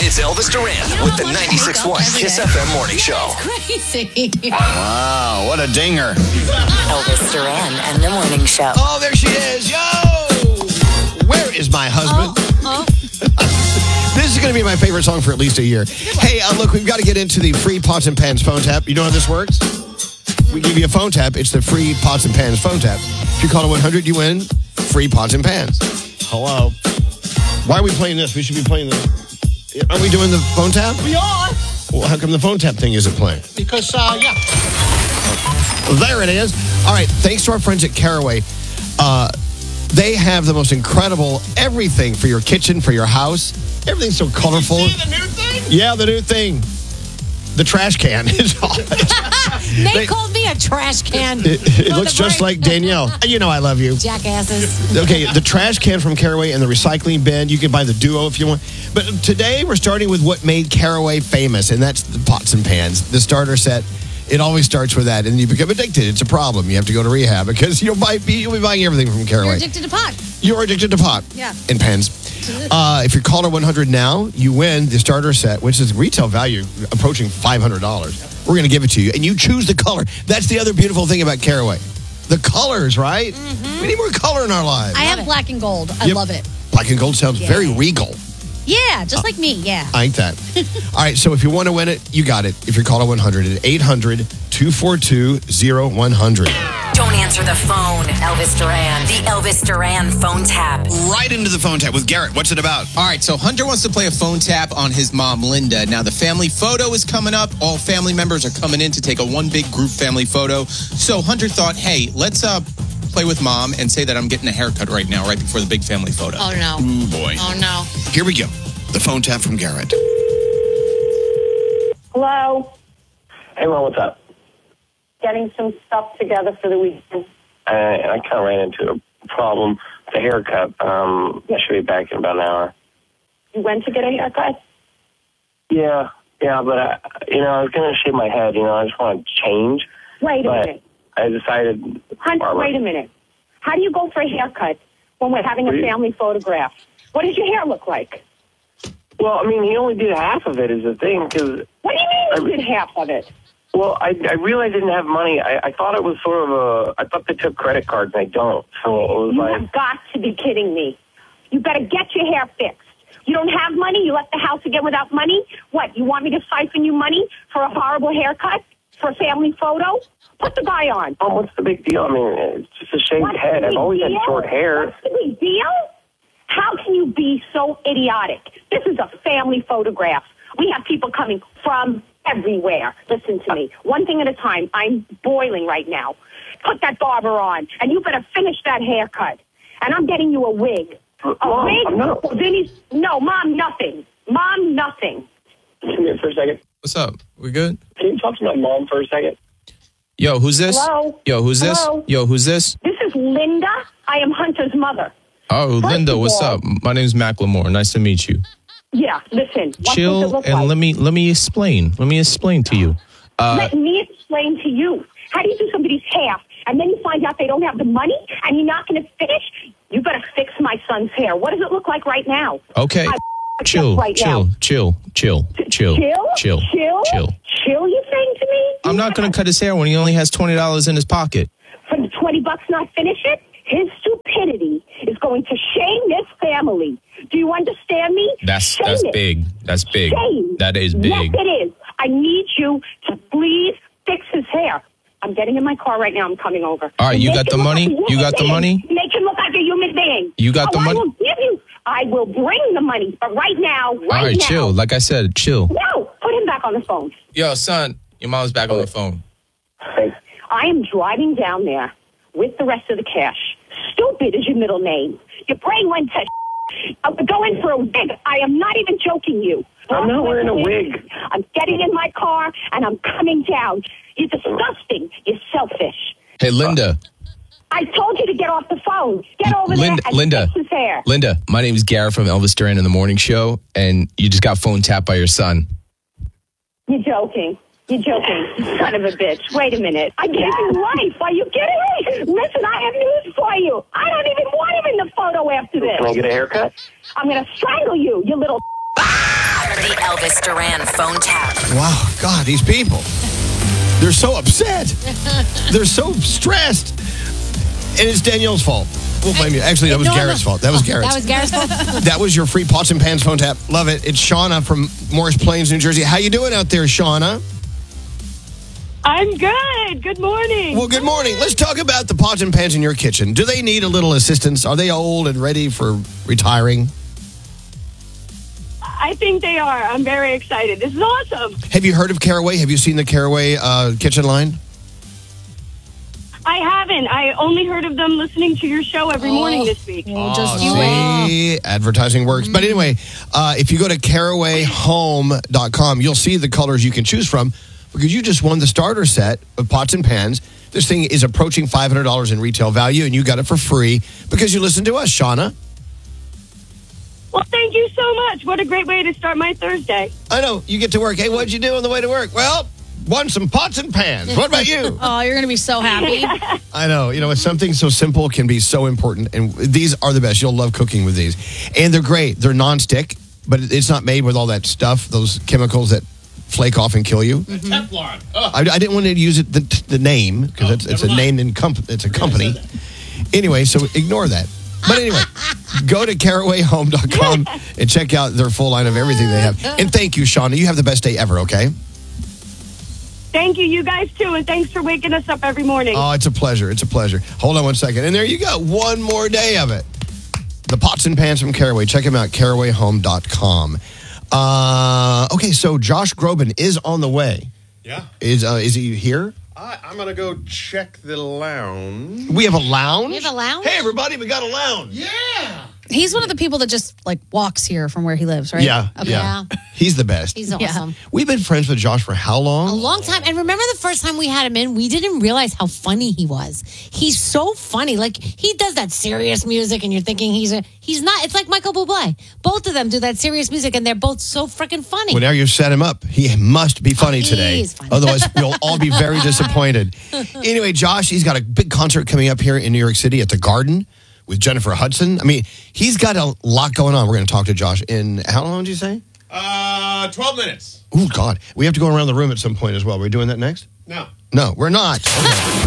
It's Elvis Duran with the 96.1 Kiss FM Morning Show. Crazy. Wow, what a dinger. Elvis Duran and the Morning Show. Oh, there she is. Yo! Where is my husband? This is going to be my favorite song for at least a year. Hey, look, we've got to get into the free Pots and Pans phone tap. You know how this works? We give you a phone tap. It's the free Pots and Pans phone tap. If you call it 100, you win free Pots and Pans. Hello. Why are we playing this? We should be playing the... Are we doing the phone tap? We are. Well, how come the phone tap thing isn't playing? Because, yeah. There it is. All right, thanks to our friends at Caraway. They have the most incredible everything for your kitchen, for your house. Everything's so colorful. You see the new thing? Yeah, the new thing. The trash can. They called me a trash can. It looks just like Danielle. You know I love you. Jackasses. Okay, the trash can from Caraway and the recycling bin. You can buy the duo if you want. But today we're starting with what made Caraway famous, and that's the pots and pans. The starter set. It always starts with that, and you become addicted. It's a problem. You have to go to rehab because you'll be buying everything from Caraway. You're addicted to pot. You're addicted to pot. Yeah. And pans. If you're caller 100 now, you win the starter set, which is retail value approaching $500. We're going to give it to you, and you choose the color. That's the other beautiful thing about Caraway. The colors, right? Mm-hmm. We need more color in our lives. I have black and gold. I love it. Black and gold sounds very regal. Yeah, just like me, yeah. I like that. All right, so if you want to win it, you got it. If you're caller 100 at 800-242-0100. Don't answer the phone, Elvis Duran. The Elvis Duran phone tap. Right into the phone tap with Garrett. What's it about? All right, so Hunter wants to play a phone tap on his mom, Linda. Now, the family photo is coming up. All family members are coming in to take a one big group family photo. So Hunter thought, hey, let's play with mom and say that I'm getting a haircut right now, right before the big family photo. Oh, no. Ooh, boy. Oh, no. Here we go. The phone tap from Garrett. Hello. Hey, Mom, what's up? Getting some stuff together for the weekend. I kind of ran into a problem. The haircut. I should be back in about an hour. You went to get a haircut? Yeah, but I was going to shave my head. I just want to change. Wait a minute. I decided... Hunter, wait a minute. How do you go for a haircut when we're having a family photograph? What does your hair look like? Well, I mean, he only did half of it is the thing. Cause what do you mean he did half of it? Well, I really didn't have money. I thought it was sort of I thought they took credit cards, and I don't. So it was You have got to be kidding me. You better get your hair fixed. You don't have money? You left the house again without money? What, you want me to siphon you money for a horrible haircut? For a family photo? Put the guy on. Oh, what's the big deal? I mean, it's just a shaved head. I've always had short hair. What's the big deal? How can you be so idiotic? This is a family photograph. We have people coming from everywhere. Listen to me. One thing at a time. I'm boiling right now. Put that barber on, and you better finish that haircut. And I'm getting you a wig. Mom, wig? No. No, Mom, nothing. Mom, nothing. Come here for a second. What's up? We good? Can you talk to my mom for a second? Yo, who's this? Hello? Yo, who's Hello? this? Yo, who's this? This is Linda. I am Hunter's mother. Oh, First Linda, of what's all- up? My name's Macklemore. Nice to meet you. Yeah, listen. What does it Chill look and like? let me explain. Let me explain to you. Let me explain to you. How do you do somebody's hair, and then you find out they don't have the money, and you're not going to finish? You better fix my son's hair. What does it look like right now? Okay. Chill, right now. chill. Chill, you saying to me? I'm not going to cut his hair when he only has $20 in his pocket. For the $20 not finish it? His stupidity is going to shame this family. Do you understand me? That's it. big. That's big. Shame. That is big. Yes, it is. I need you to please fix his hair. I'm getting in my car right now. I'm coming over. All right, you got the money? You got the money? Make him look like a human being. You got the money? I will bring the money, but right now, All right, now. chill. Like I said, chill. No, put him back on the phone. Yo, son, your mom's back on the phone. I am driving down there with the rest of the cash. Stupid is your middle name. Your brain went to go in for a wig. I am not even joking you. I'm not wearing a wig. I'm getting in my car, and I'm coming down. You're disgusting. You're selfish. Hey, Linda. I told you to get off the phone. Get over there and Linda, fix his hair. Linda, my name is Garrett from Elvis Duran in the Morning Show, and you just got phone tapped by your son. You're joking. You're joking, you son of a bitch. Wait a minute. I gave you life. Are you kidding me? Listen, I have news for you. I don't even want him in the photo after this. Can I get a haircut? I'm going to strangle you, you little The Elvis Duran phone tap. Wow, God, these people. They're so upset. They're so stressed. And it's Danielle's fault. We'll blame you. Actually, that was Garrett's fault. That was Garrett's. That was Garrett's fault? That was your free Pots and Pans phone tap. Love it. It's Shauna from Morris Plains, New Jersey. How you doing out there, Shauna? I'm good. Good morning. Well, good morning. Let's talk about the pots and pans in your kitchen. Do they need a little assistance? Are they old and ready for retiring? I think they are. I'm very excited. This is awesome. Have you heard of Caraway? Have you seen the Caraway kitchen line? I haven't. I only heard of them listening to your show every morning this week. Well, just you see, advertising works. But anyway, if you go to carawayhome.com, you'll see the colors you can choose from because you just won the starter set of pots and pans. This thing is approaching $500 in retail value, and you got it for free because you listened to us, Shauna. Well, thank you so much. What a great way to start my Thursday. I know. You get to work. Hey, what'd you do on the way to work? Well, won some pots and pans. What about you? Oh, you're going to be so happy. I know. You know, something so simple can be so important. And these are the best. You'll love cooking with these. And they're great. They're nonstick, but it's not made with all that stuff, those chemicals that flake off and kill you. Teflon. I didn't want to use it, the name, because it's a name and it's a company. Anyway, so ignore that. But anyway, go to carawayhome.com and check out their full line of everything they have. And thank you, Shauna. You have the best day ever, okay? Thank you, you guys, too. And thanks for waking us up every morning. Oh, it's a pleasure. It's a pleasure. Hold on one second. And there you go. One more day of it. The pots and pans from Caraway. Check them out, carawayhome.com. Okay, so Josh Groban is on the way. Yeah. Is he here? I'm going to go check the lounge. We have a lounge? We have a lounge? Hey, everybody, we got a lounge. Yeah. He's one of the people that just like walks here from where he lives, right? Yeah, Okay. yeah. He's the best. He's awesome. We've been friends with Josh for how long? A long time. And remember the first time we had him in, we didn't realize how funny he was. He's so funny. Like, he does that serious music, and you're thinking he's not. It's like Michael Bublé. Both of them do that serious music, and they're both so freaking funny. Well, now you've set him up. He must be funny today. He's funny. Otherwise, we'll all be very disappointed. Anyway, Josh, he's got a big concert coming up here in New York City at the Garden with Jennifer Hudson. I mean, he's got a lot going on. We're going to talk to Josh in, how long did you say? 12 minutes. Oh, God. We have to go around the room at some point as well. Are we doing that next? No. No, we're not. Okay.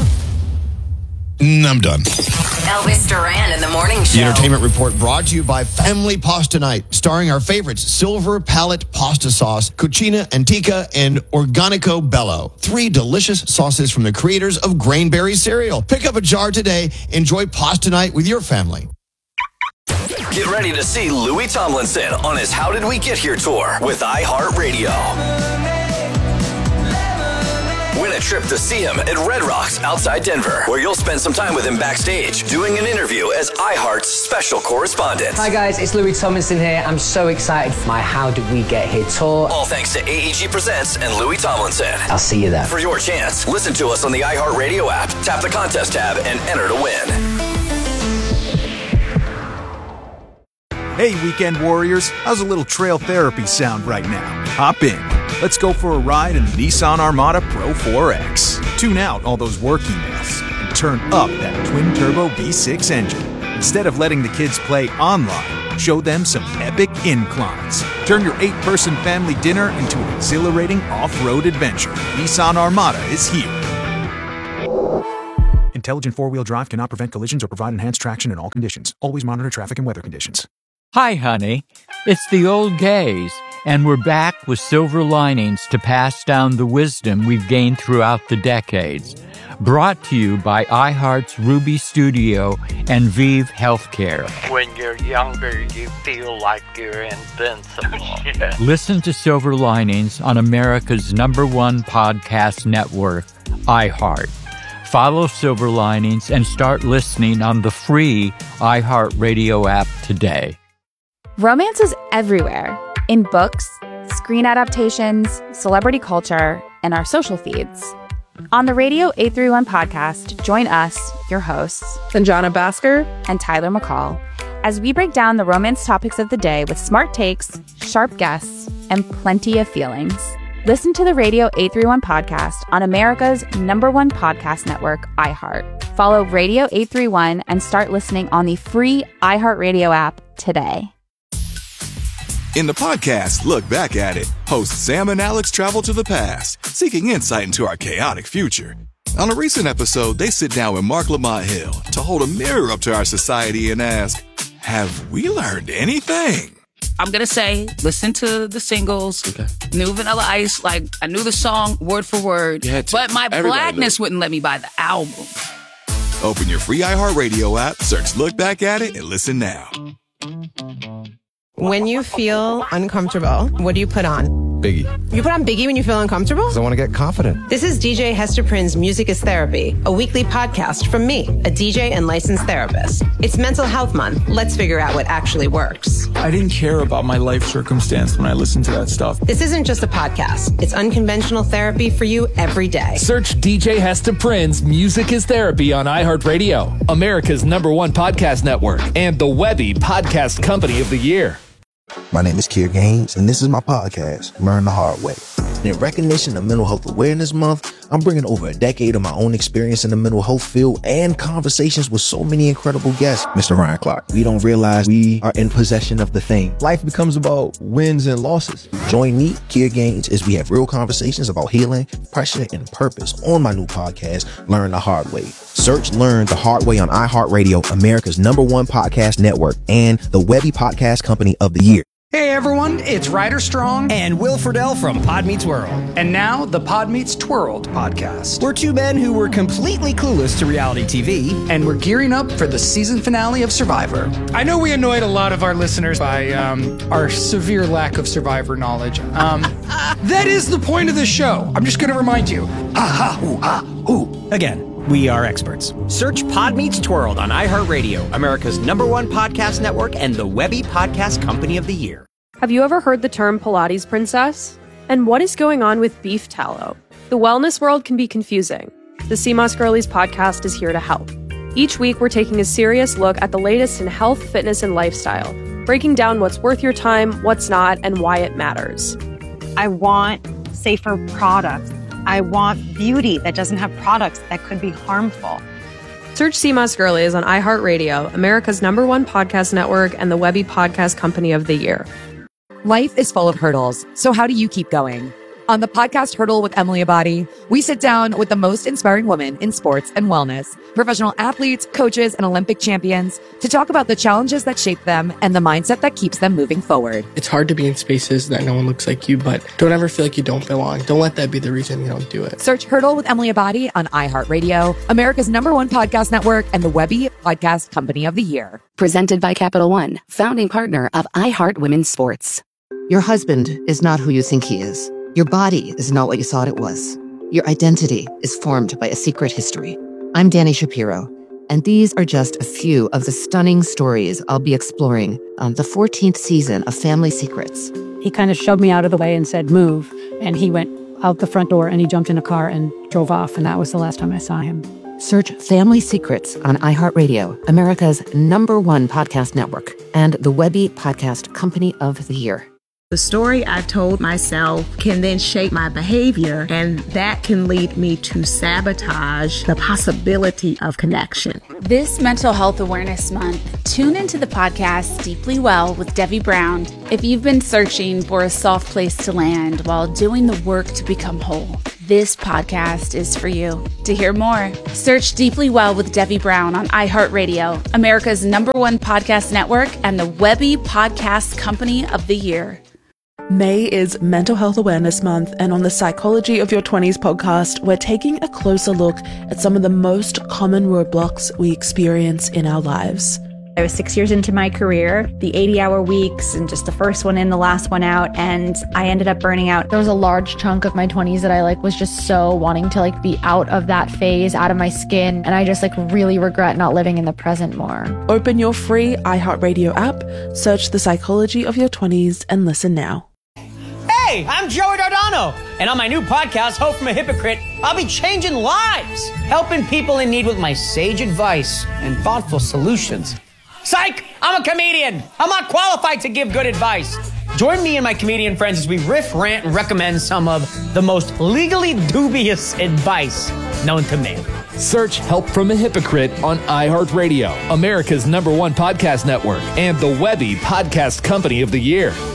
I'm done. Elvis Duran in the morning show. The Entertainment Report brought to you by Family Pasta Night, starring our favorites, Silver Palette Pasta Sauce, Cucina Antica, and Organico Bello. 3 delicious sauces from the creators of Grainberry cereal. Pick up a jar today. Enjoy Pasta Night with your family. Get ready to see Louis Tomlinson on his How Did We Get Here tour with iHeartRadio. Win a trip to see him at Red Rocks outside Denver, where you'll spend some time with him backstage doing an interview as iHeart's special correspondent. Hi guys, it's Louis Tomlinson here. I'm so excited for my How Did We Get Here tour. All thanks to AEG Presents and Louis Tomlinson. I'll see you there. For your chance, listen to us on the iHeartRadio app, tap the contest tab, and enter to win. Hey, Weekend Warriors, how's a little trail therapy sound right now? Hop in. Let's go for a ride in the Nissan Armada Pro 4X. Tune out all those work emails and turn up that twin-turbo V6 engine. Instead of letting the kids play online, show them some epic inclines. Turn your 8-person family dinner into an exhilarating off-road adventure. Nissan Armada is here. Intelligent four-wheel drive cannot prevent collisions or provide enhanced traction in all conditions. Always monitor traffic and weather conditions. Hi, honey. It's the old gays, and we're back with silver linings to pass down the wisdom we've gained throughout the decades. Brought to you by iHeart's Ruby Studio and Vive Healthcare. When you're younger, you feel like you're invincible. Yeah. Listen to Silver Linings on America's #1 podcast network, iHeart. Follow Silver Linings and start listening on the free iHeartRadio app today. Romance is everywhere. In books, screen adaptations, celebrity culture, and our social feeds. On the Radio 831 podcast, join us, your hosts, Sanjana Bhaskar and Tyler McCall, as we break down the romance topics of the day with smart takes, sharp guests, and plenty of feelings. Listen to the Radio 831 podcast on America's #1 podcast network, iHeart. Follow Radio 831 and start listening on the free iHeartRadio app today. In the podcast, Look Back at It, hosts Sam and Alex travel to the past, seeking insight into our chaotic future. On a recent episode, they sit down with Mark Lamont Hill to hold a mirror up to our society and ask, have we learned anything? I'm going to say, listen to the singles, New Vanilla Ice, like I knew the song word for word, but my blackness wouldn't let me buy the album. Open your free iHeartRadio app, search Look Back at It, and listen now. When you feel uncomfortable, what do you put on? Biggie. You put on Biggie when you feel uncomfortable? Because I want to get confident. This is DJ Hester Prynne's Music is Therapy, a weekly podcast from me, a DJ and licensed therapist. It's Mental Health Month. Let's figure out what actually works. I didn't care about my life circumstance when I listened to that stuff. This isn't just a podcast. It's unconventional therapy for you every day. Search DJ Hester Prynne's Music is Therapy on iHeartRadio, America's #1 podcast network, and the Webby Podcast Company of the Year. My name is Kier Gaines, and this is my podcast, Learn the Hard Way. In recognition of Mental Health Awareness Month, I'm bringing over a decade of my own experience in the mental health field and conversations with so many incredible guests. Mr. Ryan Clark, we don't realize we are in possession of the thing. Life becomes about wins and losses. Join me, Kier Gaines, as we have real conversations about healing, pressure, and purpose on my new podcast, Learn the Hard Way. Search Learn the Hard Way on iHeartRadio, America's #1 podcast network, and the Webby Podcast Company of the Year. Hey everyone, it's Ryder Strong and Will Friedle from Pod Meets World. And now the Pod Meets Twirled podcast. We're two men who were completely clueless to reality TV. And we're gearing up for the season finale of Survivor. I know we annoyed a lot of our listeners by our severe lack of Survivor knowledge. That is the point of the show. I'm just going to remind you. Again. We are experts. Search Pod Meets Twirled on iHeartRadio, America's #1 podcast network, and the Webby Podcast Company of the Year. Have you ever heard the term Pilates princess? And what is going on with beef tallow? The wellness world can be confusing. The CMOS Girlies podcast is here to help. Each week, we're taking a serious look at the latest in health, fitness, and lifestyle, breaking down what's worth your time, what's not, and why it matters. I want safer products. I want beauty that doesn't have products that could be harmful. Search CMOS Girlies on iHeartRadio, America's #1 podcast network, and the Webby Podcast Company of the Year. Life is full of hurdles, so how do you keep going? On the podcast Hurdle with Emily Abadi, we sit down with the most inspiring women in sports and wellness, professional athletes, coaches, and Olympic champions to talk about the challenges that shape them and the mindset that keeps them moving forward. It's hard to be in spaces that no one looks like you, but don't ever feel like you don't belong. Don't let that be the reason you don't do it. Search Hurdle with Emily Abadi on iHeartRadio, America's #1 podcast network, and the Webby Podcast Company of the Year. Presented by Capital One, founding partner of iHeart Women's Sports. Your husband is not who you think he is. Your body is not what you thought it was. Your identity is formed by a secret history. I'm Danny Shapiro, and these are just a few of the stunning stories I'll be exploring on the 14th season of Family Secrets. He kind of shoved me out of the way and said, move. And he went out the front door and he jumped in a car and drove off. And that was the last time I saw him. Search Family Secrets on iHeartRadio, America's #1 podcast network, and the Webby Podcast Company of the Year. The story I've told myself can then shape my behavior, and that can lead me to sabotage the possibility of connection. This Mental Health Awareness Month, tune into the podcast Deeply Well with Debbie Brown if you've been searching for a soft place to land while doing the work to become whole. This podcast is for you. To hear more, search Deeply Well with Debbie Brown on iHeartRadio, America's #1 podcast network, and the Webby Podcast Company of the Year. May is Mental Health Awareness Month, and on the Psychology of Your 20s podcast, we're taking a closer look at some of the most common roadblocks we experience in our lives. I was 6 years into my career, the 80-hour weeks, and just the first one in, the last one out, and I ended up burning out. There was a large chunk of my 20s that I was just so wanting to be out of that phase, out of my skin, and I just really regret not living in the present more. Open your free iHeartRadio app, search The Psychology of Your 20s, and listen now. Hey, I'm Joey Dardano, and on my new podcast, Hope from a Hypocrite, I'll be changing lives, helping people in need with my sage advice and thoughtful solutions. Psych! I'm a comedian. I'm not qualified to give good advice. Join me and my comedian friends as we riff, rant, and recommend some of the most legally dubious advice known to man. Search Help from a Hypocrite on iHeartRadio, America's #1 podcast network, and the Webby Podcast Company of the Year.